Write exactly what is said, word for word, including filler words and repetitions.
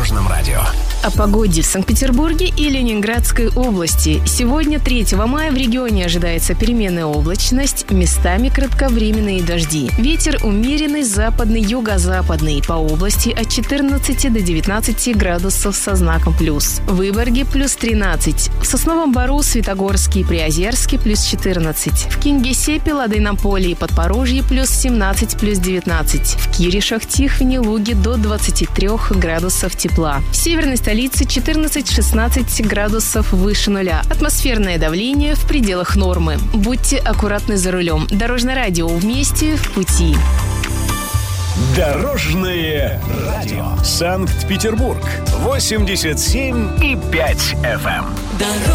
Дорожном радио. О погоде в Санкт-Петербурге и Ленинградской области. Сегодня, третьего мая, в регионе ожидается переменная облачность, местами кратковременные дожди. Ветер умеренный, западный, юго-западный. По области от четырнадцати до девятнадцати градусов со знаком плюс. В Выборге плюс тринадцать. В Сосновом Бору, Светогорске и Приозерске плюс четырнадцать. В Кингисеппе, Ладейном поле и Подпорожье плюс семнадцать, плюс девятнадцать. В Киришах, Тихвине, Луге до двадцати трёх градусов тепла. В северной столице четырнадцать-шестнадцать градусов выше нуля. Атмосферное давление в пределах нормы. Будьте аккуратны за рулем. Дорожное радио. Вместе в пути. Дорожное радио. Санкт-Петербург. восемьдесят семь и пять эф эм.